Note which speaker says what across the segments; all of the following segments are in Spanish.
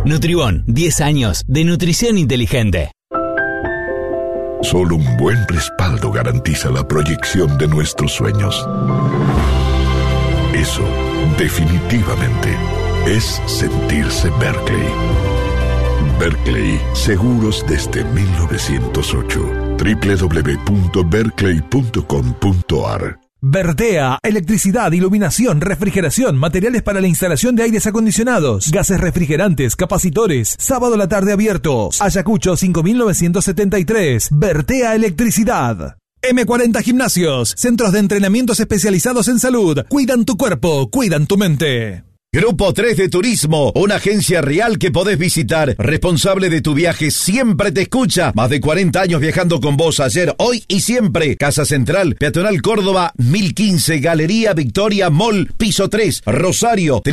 Speaker 1: Nutribón, 10 años de nutrición inteligente.
Speaker 2: Solo un buen respaldo garantiza la proyección de nuestros sueños. Eso, definitivamente, es sentirse Berkeley. Berkeley, seguros desde 1908. www.berkeley.com.ar.
Speaker 3: Vertea, electricidad, iluminación, refrigeración, materiales para la instalación de aires acondicionados, gases refrigerantes, capacitores, sábado a la tarde abiertos. Ayacucho 5973, Vertea Electricidad. M40 Gimnasios, centros de entrenamientos especializados en salud. Cuidan tu cuerpo, cuidan tu mente.
Speaker 4: Grupo 3 de Turismo, una agencia real que podés visitar. Responsable de tu viaje, siempre te escucha. Más de 40 años viajando con vos, ayer, hoy y siempre. Casa Central, Peatonal Córdoba, 1015, Galería Victoria Mall, piso 3, Rosario,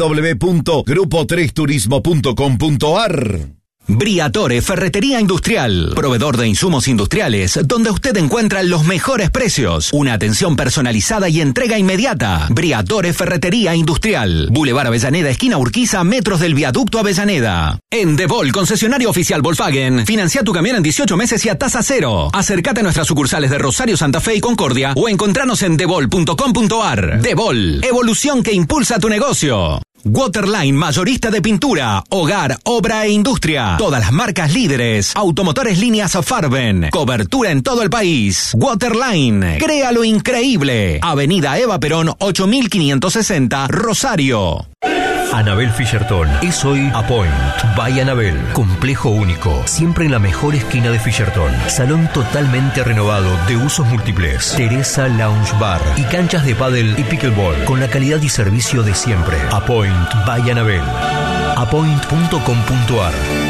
Speaker 4: www.grupo3turismo.com.ar.
Speaker 1: Briatore Ferretería Industrial, proveedor de insumos industriales, donde usted encuentra los mejores precios, una atención personalizada y entrega inmediata. Briatore Ferretería Industrial, Boulevard Avellaneda, esquina Urquiza, metros del viaducto Avellaneda. En Devol, concesionario oficial Volkswagen, financia tu camión en 18 meses y a tasa cero. Acércate a nuestras sucursales de Rosario, Santa Fe y Concordia o encontranos en devol.com.ar. Devol, evolución que impulsa tu negocio. Waterline, mayorista de pintura, hogar, obra e industria. Todas las marcas líderes. Automotores líneas Farben. Cobertura en todo el país. Waterline, crea lo increíble. Avenida Eva Perón, 8560, Rosario.
Speaker 5: Anabel Fischerton es hoy Apoint by Anabel. Complejo único, siempre en la mejor esquina de Fischerton. Salón totalmente renovado de usos múltiples. Teresa Lounge Bar y canchas de pádel y pickleball con la calidad y servicio de siempre. Apoint by Anabel. Apoint.com.ar.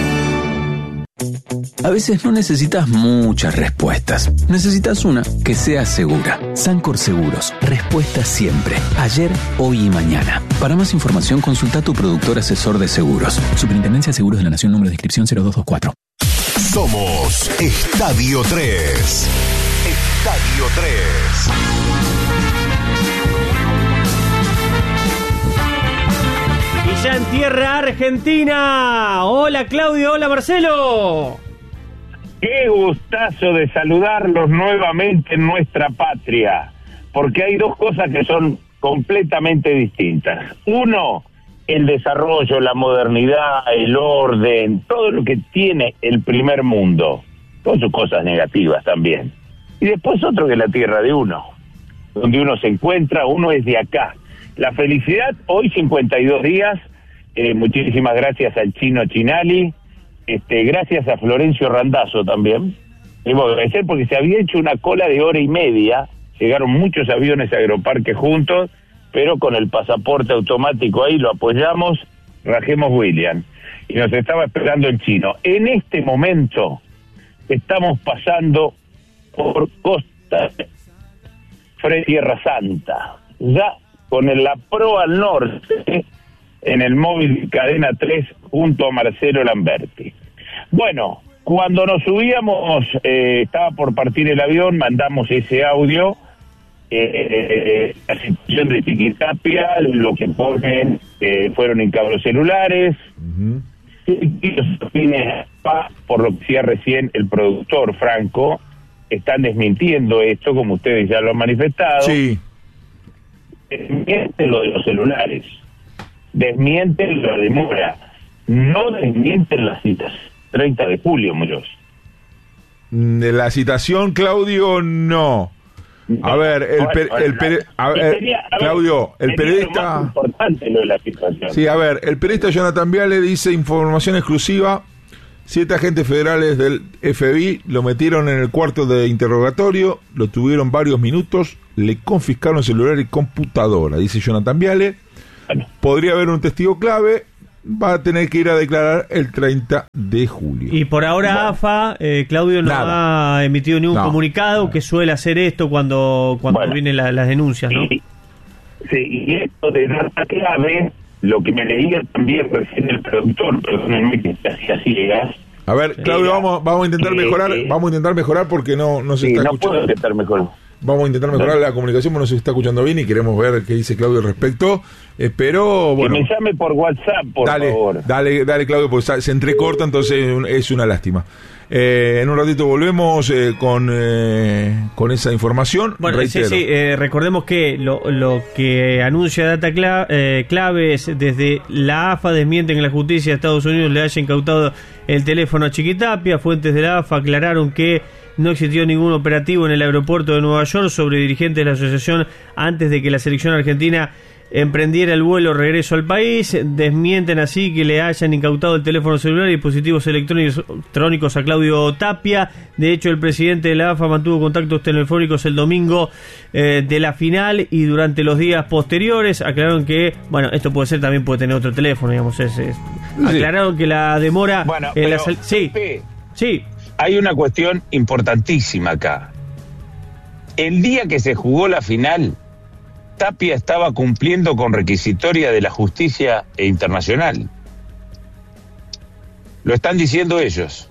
Speaker 6: A veces no necesitas muchas respuestas. Necesitas una que sea segura. Sancor Seguros. Respuesta siempre. Ayer, hoy y mañana. Para más información, consulta a tu productor asesor de seguros. Superintendencia de Seguros de la Nación, número de inscripción 0224.
Speaker 4: Somos Estadio 3. Estadio 3.
Speaker 7: Y ya en tierra argentina. Hola Claudio, hola Marcelo.
Speaker 8: Qué gustazo de saludarlos nuevamente en nuestra patria, porque hay dos cosas que son completamente distintas. Uno, el desarrollo, la modernidad, el orden, todo lo que tiene el primer mundo, con sus cosas negativas también. Y después otro que es la tierra de uno, donde uno se encuentra, uno es de acá. La felicidad, hoy 52 días, muchísimas gracias al Chino Chinali, gracias a Florencio Randazzo también. Debo agradecer porque se había hecho una cola de hora y media, llegaron muchos aviones a Agroparque juntos, pero con el pasaporte automático ahí lo apoyamos, rajemos William, y nos estaba esperando el Chino. En este momento estamos pasando por Costa Tierra Santa, ya con la proa al norte, en el móvil Cadena 3 junto a Marcelo Lamberti. Bueno, cuando nos subíamos, estaba por partir el avión, mandamos ese audio, la situación de Chiquitapia, lo que ponen, fueron en cabros celulares, por lo que decía recién el productor Franco, están desmintiendo esto, como ustedes ya lo han manifestado.
Speaker 9: Sí.
Speaker 8: Desmienten lo de los celulares, desmienten la demora, no desmienten las citas. 30 de julio, Muñoz.
Speaker 9: De la citación, Claudio, no. A ver, Claudio, el periodista...
Speaker 8: Es importante lo de la situación.
Speaker 9: Sí, a ver, el periodista Jonathan Viale dice información exclusiva. 7 agentes federales del FBI lo metieron en el cuarto de interrogatorio, lo tuvieron varios minutos, le confiscaron celular y computadora, dice Jonathan Viale. Bueno. Podría haber un testigo clave, va a tener que ir a declarar el 30 de julio.
Speaker 7: Y por ahora AFA, Claudio, no ha emitido ningún comunicado, que suele hacer esto cuando vienen las denuncias, ¿no?
Speaker 8: Sí, y esto de data clave, lo que me leía también recién el productor, perdónenme que así llegas.
Speaker 9: A ver, Claudio, vamos a intentar mejorar, porque no se está escuchando.
Speaker 8: No puedo intentar mejor.
Speaker 9: Vamos a intentar mejorar la comunicación, porque no se está escuchando bien y queremos ver qué dice Claudio al respecto. Pero bueno.
Speaker 8: Que me llame por WhatsApp, por favor.
Speaker 9: Dale, Claudio, porque se entrecorta, entonces es una lástima. En un ratito volvemos con esa información.
Speaker 7: Bueno, recordemos que lo que anuncia Data Clave es desde la AFA desmienten que la justicia de Estados Unidos le haya incautado el teléfono a Chiquitapia. Fuentes de la AFA aclararon que no existió ningún operativo en el aeropuerto de Nueva York sobre dirigentes de la asociación antes de que la selección argentina emprendiera el vuelo regreso al país. Desmienten así que le hayan incautado el teléfono celular y dispositivos electrónicos a Claudio Tapia. De hecho, el presidente de la AFA mantuvo contactos telefónicos el domingo de la final y durante los días posteriores. Aclararon que, bueno, esto también puede tener otro teléfono, digamos. Aclararon que la demora...
Speaker 8: Bueno, pero,
Speaker 7: sí.
Speaker 8: Hay una cuestión importantísima acá. El día que se jugó la final, Tapia estaba cumpliendo con requisitoria de la justicia internacional. Lo están diciendo ellos.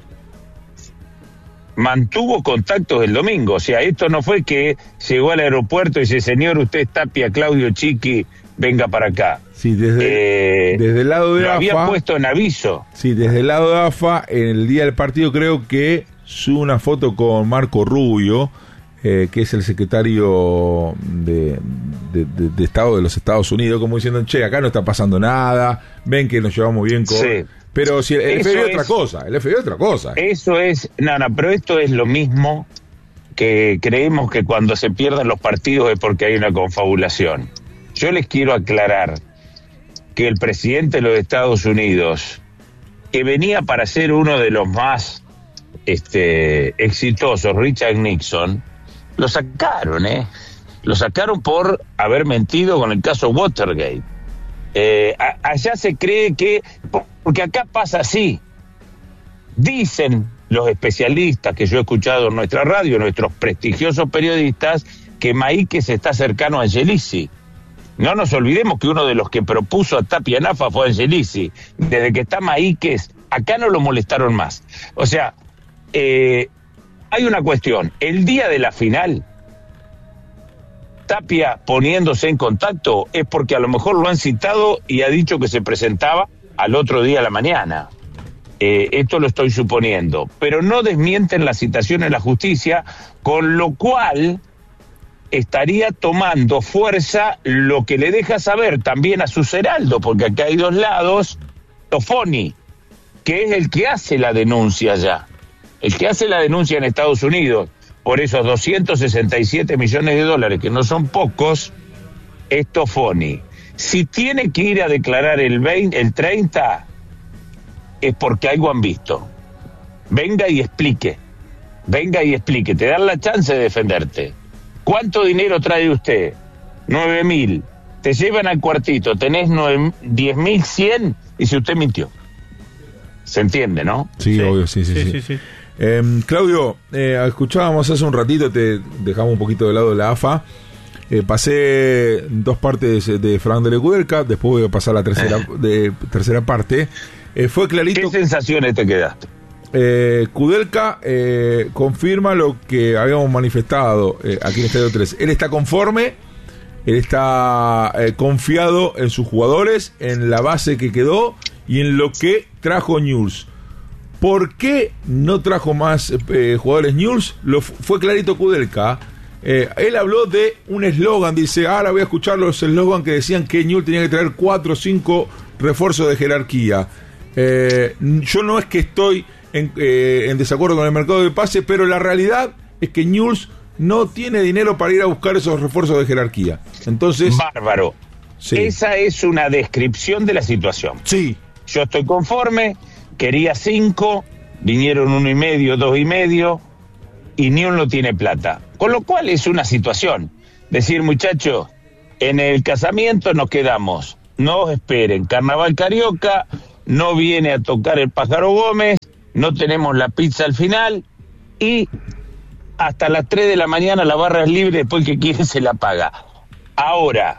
Speaker 8: Mantuvo contactos el domingo. O sea, esto no fue que llegó al aeropuerto y dice, señor, usted es Tapia, Claudio Chiqui, venga para acá.
Speaker 9: Sí, desde el lado de AFA...
Speaker 8: Lo había puesto en aviso.
Speaker 9: Sí, desde el lado de AFA, en el día del partido creo que sube una foto con Marco Rubio, que es el secretario de Estado de los Estados Unidos, como diciendo, che, acá no está pasando nada, ven que nos llevamos bien con... Sí. Pero si el FBI es otra cosa,
Speaker 8: Eso es... pero esto es lo mismo que creemos que cuando se pierden los partidos es porque hay una confabulación. Yo les quiero aclarar que el presidente de los Estados Unidos, que venía para ser uno de los más exitosos, Richard Nixon, lo sacaron, Lo sacaron por haber mentido con el caso Watergate. Allá se cree que... Porque acá pasa así. Dicen los especialistas que yo he escuchado en nuestra radio, nuestros prestigiosos periodistas, que Maíquez está cercano a Angelici. No nos olvidemos que uno de los que propuso a Tapia en AFA fue Angelici. Desde que está Maíquez, acá no lo molestaron más. O sea, hay una cuestión. El día de la final, Tapia poniéndose en contacto es porque a lo mejor lo han citado y ha dicho que se presentaba al otro día a la mañana. Esto lo estoy suponiendo. Pero no desmienten la citación en la justicia, con lo cual estaría tomando fuerza lo que le deja saber también a su Ceraldo, porque acá hay dos lados, Tofoni, que es el que hace la denuncia ya, el que hace la denuncia en Estados Unidos por esos $267 millones, que no son pocos, es Tofoni. Si tiene que ir a declarar el 30, es porque algo han visto. Venga y explique, te dan la chance de defenderte. ¿Cuánto dinero trae usted? 9.000. Te llevan al cuartito, tenés 10.100 y si usted mintió. ¿Se entiende, no?
Speaker 9: Sí, obvio, sí. Claudio, escuchábamos hace un ratito, te dejamos un poquito de lado de la AFA. Pasé dos partes de Fran de Kudelka, después voy a pasar a la tercera parte. Fue clarito.
Speaker 8: ¿Qué sensaciones te quedaste?
Speaker 9: Kudelka confirma lo que habíamos manifestado aquí en Estadio 3. Él está conforme, él está confiado en sus jugadores, en la base que quedó y en lo que trajo Newell's. ¿Por qué no trajo más jugadores Newell's? Fue clarito Kudelka. Él habló de un eslogan, dice, ahora voy a escuchar los eslogans que decían que Newell's tenía que traer 4 o 5 refuerzos de jerarquía. Yo no es que estoy en desacuerdo con el mercado de pase, pero la realidad es que Newell's no tiene dinero para ir a buscar esos refuerzos de jerarquía. Entonces,
Speaker 8: bárbaro. Sí. Esa es una descripción de la situación.
Speaker 9: Sí.
Speaker 8: Yo estoy conforme, quería 5, vinieron 1,5, 2,5, y Newell's no tiene plata. Con lo cual es una situación. Decir, muchachos, en el casamiento nos quedamos. No esperen, Carnaval Carioca, no viene a tocar el Pájaro Gómez, no tenemos la pizza al final y hasta las 3 de la mañana la barra es libre, después que quiere se la paga. Ahora,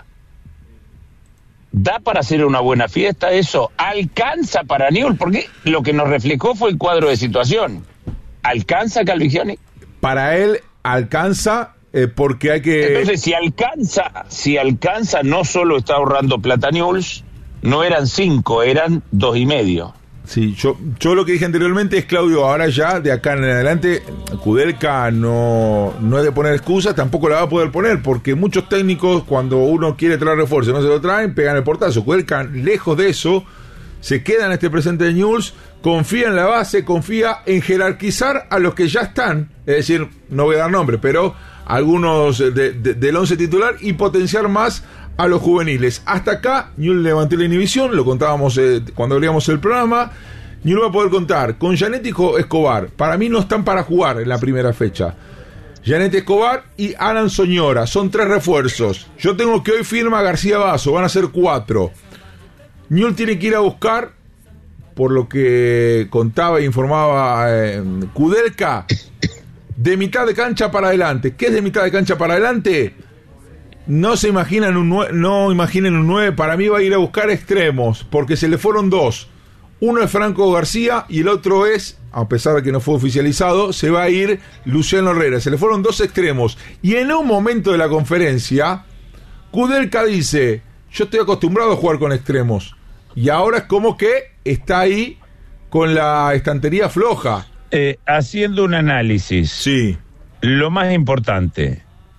Speaker 8: ¿da para hacer una buena fiesta eso? ¿Alcanza para Newell's? Porque lo que nos reflejó fue el cuadro de situación. ¿Alcanza Calvigiani?
Speaker 9: Para él alcanza, porque hay que...
Speaker 8: Entonces, si alcanza, no solo está ahorrando plata Newell's, no eran 5, eran 2,5.
Speaker 9: Sí, yo lo que dije anteriormente es, Claudio, ahora ya, de acá en adelante, Kudelka no es de poner excusas, tampoco la va a poder poner, porque muchos técnicos, cuando uno quiere traer refuerzo, no se lo traen, pegan el portazo. Kudelka, lejos de eso, se queda en este presente de Newell's, confía en la base, confía en jerarquizar a los que ya están, es decir, no voy a dar nombre, pero algunos del 11 titular, y potenciar más a los juveniles. Hasta acá Newell's levantó la inhibición, lo contábamos cuando abríamos el programa. Newell's va a poder contar con Janet y Escobar. Para mí no están para jugar en la primera fecha. Janet Escobar y Alan Soñora, son 3 refuerzos. Yo tengo que hoy firma García Basso, van a ser 4. Newell's tiene que ir a buscar, por lo que contaba e informaba Kudelka, de mitad de cancha para adelante. ¿Qué es de mitad de cancha para adelante? No se imaginan no imaginen un 9, para mí va a ir a buscar extremos, porque se le fueron 2. Uno es Franco García y el otro es, a pesar de que no fue oficializado, se va a ir Luciano Herrera. Se le fueron 2 extremos. Y en un momento de la conferencia, Kudelka dice, yo estoy acostumbrado a jugar con extremos. Y ahora es como que está ahí con la estantería floja.
Speaker 8: Haciendo un análisis.
Speaker 9: Sí.
Speaker 8: Lo más importante,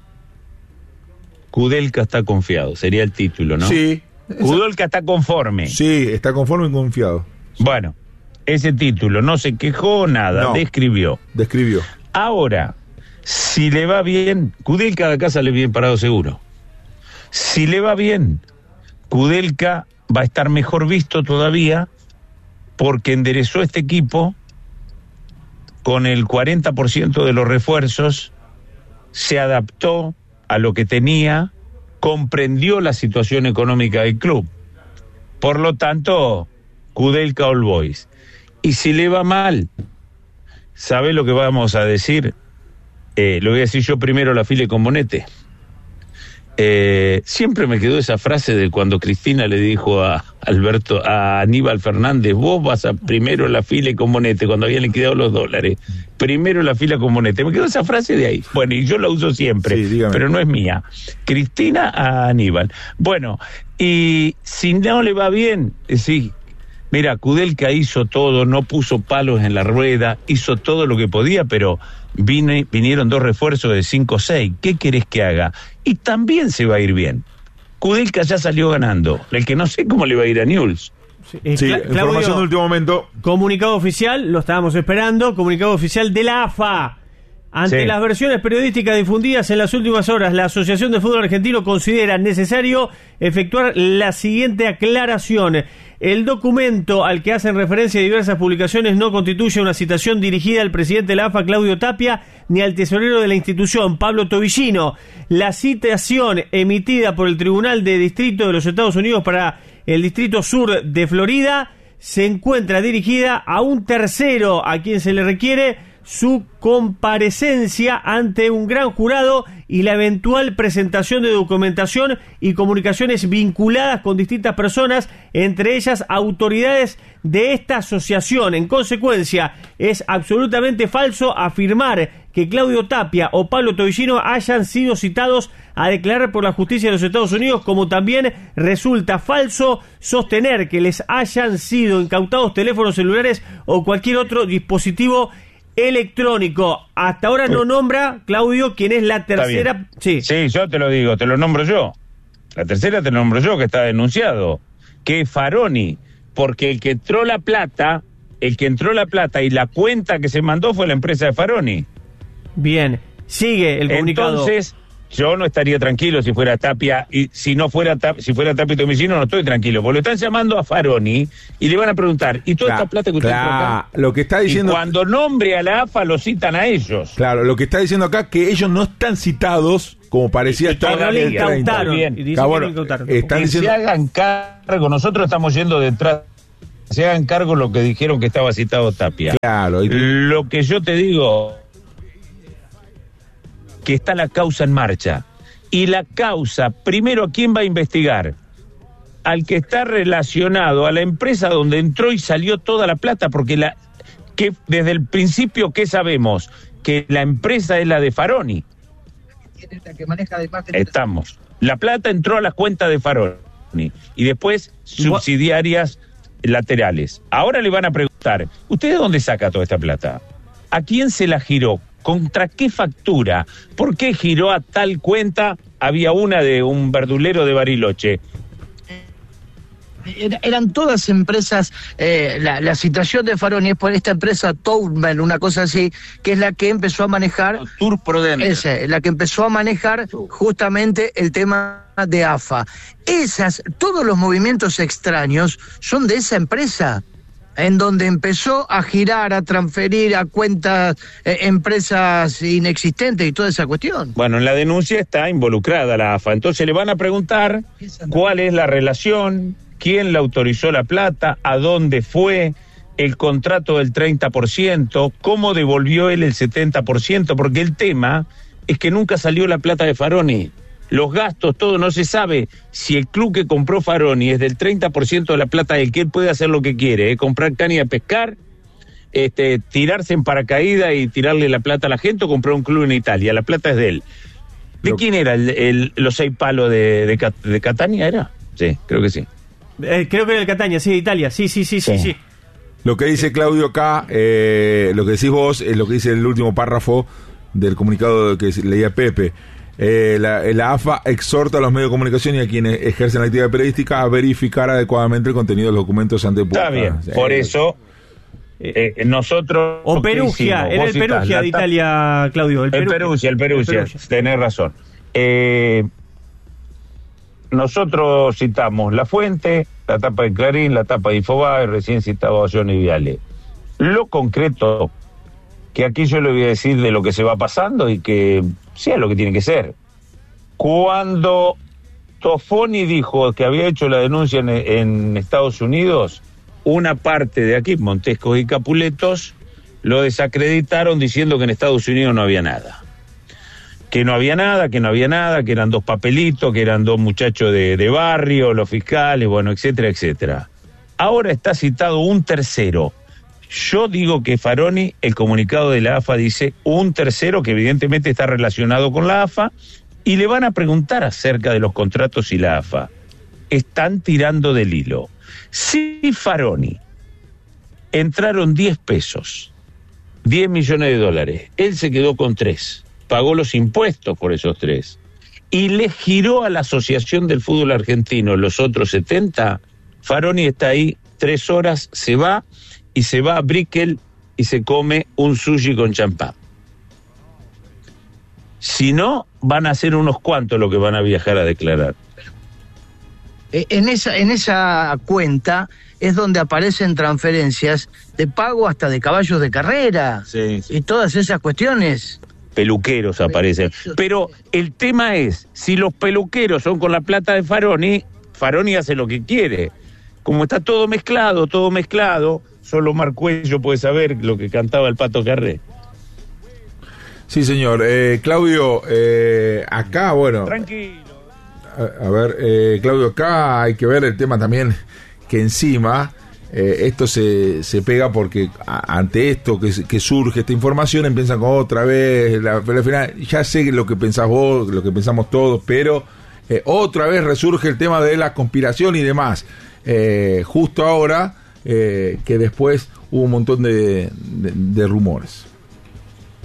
Speaker 8: Kudelka está confiado, sería el título, ¿no?
Speaker 9: Sí.
Speaker 8: Kudelka está conforme.
Speaker 9: Sí, está conforme y confiado.
Speaker 8: Bueno, ese título, no se quejó nada,
Speaker 9: no,
Speaker 8: describió. Ahora, si le va bien, Kudelka de acá sale bien parado seguro. Si le va bien, Kudelka va a estar mejor visto todavía, porque enderezó este equipo con el 40% de los refuerzos, se adaptó a lo que tenía, comprendió la situación económica del club. Por lo tanto, Kudelka All Boys. Y si le va mal, ¿sabe lo que vamos a decir? Lo voy a decir yo primero, la file con Bonete. Siempre me quedó esa frase de cuando Cristina le dijo a Aníbal Fernández, vos vas a primero la fila con Bonete, cuando habían liquidado los dólares, primero la fila con Bonete. Me quedó esa frase de ahí. Bueno, y yo la uso siempre, sí, pero no es mía. Cristina a Aníbal. Bueno, y si no le va bien, sí. Mira, Kudelka hizo todo, no puso palos en la rueda, hizo todo lo que podía, pero vinieron 2 refuerzos de 5-6. ¿Qué querés que haga? Y también se va a ir bien. Kudelka ya salió ganando. El que no sé cómo le va a ir a Newell's.
Speaker 9: Sí, información de último momento.
Speaker 7: Comunicado oficial, lo estábamos esperando, comunicado oficial de la AFA. Ante las versiones periodísticas difundidas en las últimas horas, la Asociación de Fútbol Argentino considera necesario efectuar la siguiente aclaración. El documento al que hacen referencia diversas publicaciones no constituye una citación dirigida al presidente de la AFA, Claudio Tapia, ni al tesorero de la institución, Pablo Tobillino. La citación emitida por el Tribunal de Distrito de los Estados Unidos para el Distrito Sur de Florida se encuentra dirigida a un tercero a quien se le requiere su comparecencia ante un gran jurado y la eventual presentación de documentación y comunicaciones vinculadas con distintas personas, entre ellas autoridades de esta asociación. En consecuencia, es absolutamente falso afirmar que Claudio Tapia o Pablo Tobillino hayan sido citados a declarar por la justicia de los Estados Unidos, como también resulta falso sostener que les hayan sido incautados teléfonos celulares o cualquier otro dispositivo electrónico. Hasta ahora no nombra, Claudio, quién es la tercera. Sí,
Speaker 8: yo te lo digo, te lo nombro yo. La tercera te lo nombro yo, que está denunciado, que es Faroni, porque el que entró la plata y la cuenta que se mandó fue la empresa de Faroni.
Speaker 7: Bien, sigue el comunicado.
Speaker 8: Entonces, yo no estaría tranquilo si fuera Tapia, y si fuera Tapia y Tobillino no estoy tranquilo, porque lo están llamando a Faroni y le van a preguntar, ¿y toda esta plata que usted entró acá?
Speaker 9: Lo que está diciendo,
Speaker 8: y cuando nombre a la AFA lo citan a ellos.
Speaker 9: Claro, lo que está diciendo acá que ellos no están citados como parecía estar
Speaker 7: en el 30.
Speaker 8: Que se hagan cargo, nosotros estamos yendo detrás, se hagan cargo lo que dijeron que estaba citado Tapia.
Speaker 9: Claro.
Speaker 8: Lo que yo te digo, que está la causa en marcha. Y la causa, primero, ¿a quién va a investigar? Al que está relacionado a la empresa donde entró y salió toda la plata, porque que desde el principio, ¿qué sabemos? Que la empresa es la de Faroni.
Speaker 10: Estamos. La plata entró a las cuentas de Faroni y después subsidiarias laterales. Ahora le van a preguntar, ¿usted de dónde saca toda esta plata? ¿A quién se la giró? ¿Contra qué factura? ¿Por qué giró a tal cuenta? Había una de un verdulero de Bariloche.
Speaker 11: Eran todas empresas, la situación de Faroni es por esta empresa Tourman, una cosa así, que es la que empezó a manejar la que empezó a manejar justamente el tema de AFA. Todos los movimientos extraños son de esa empresa, en donde empezó a girar, a transferir a cuentas, empresas inexistentes y toda esa cuestión.
Speaker 10: Bueno, en la denuncia está involucrada la AFA, entonces le van a preguntar cuál es la relación, quién le autorizó la plata, a dónde fue, el contrato del 30%, cómo devolvió él el 70%, porque el tema es que nunca salió la plata de Faroni. Los gastos, todo, no se sabe si el club que compró Faroni es del 30% de la plata del que él puede hacer lo que quiere, comprar caña de pescar, tirarse en paracaídas y tirarle la plata a la gente, o comprar un club en Italia, la plata es de él. ¿De quién era los 6 palos de Catania? ¿Era? Sí, creo que sí.
Speaker 7: Creo que era el Catania, sí, de Italia, sí.
Speaker 9: Lo que dice Claudio acá, lo que decís vos, es lo que dice el último párrafo del comunicado que leía Pepe. La AFA exhorta a los medios de comunicación y a quienes ejercen la actividad periodística a verificar adecuadamente el contenido de los documentos ante
Speaker 10: Está bien, por eso nosotros...
Speaker 7: O Perugia, era el Perugia de Italia, Claudio.
Speaker 10: El Perugia, tenés razón. Nosotros citamos La Fuente, la tapa de Clarín, la tapa de Infobae, recién citado a Johnny Viale. Lo concreto, que aquí yo le voy a decir de lo que se va pasando y que sea lo que tiene que ser. Cuando Tofoni dijo que había hecho la denuncia en Estados Unidos, una parte de aquí, Montescos y Capuletos, lo desacreditaron diciendo que en Estados Unidos no había nada. Que no había nada, que eran 2 papelitos, que eran 2 muchachos de barrio, los fiscales, bueno, etcétera, etcétera. Ahora está citado un tercero. Yo digo que Faroni, el comunicado de la AFA dice un tercero que evidentemente está relacionado con la AFA, y le van a preguntar acerca de los contratos y la AFA. Están tirando del hilo. Si Faroni entraron 10 pesos, 10 millones de dólares, él se quedó con 3, pagó los impuestos por esos 3, y le giró a la Asociación del Fútbol Argentino los otros 70, Faroni está ahí 3 horas, se va a Brickell y se come un sushi con champán. Si no, van a ser unos cuantos los que van a viajar a declarar.
Speaker 11: En esa cuenta es donde aparecen transferencias de pago hasta de caballos de carrera,
Speaker 10: sí.
Speaker 11: Y todas esas cuestiones.
Speaker 10: Peluqueros aparecen. Pero el tema es, si los peluqueros son con la plata de Faroni, Faroni hace lo que quiere. Como está todo mezclado, solo Marcuello puede saber lo que cantaba el Pato Carré.
Speaker 9: Sí, señor. Claudio, acá, bueno...
Speaker 10: Tranquilo.
Speaker 9: A ver, Claudio, acá hay que ver el tema también, que encima esto se pega porque ante esto que surge esta información empiezan con otra vez, pero al final ya sé lo que pensás vos, lo que pensamos todos, pero otra vez resurge el tema de la conspiración y demás. Justo ahora que después hubo un montón de rumores.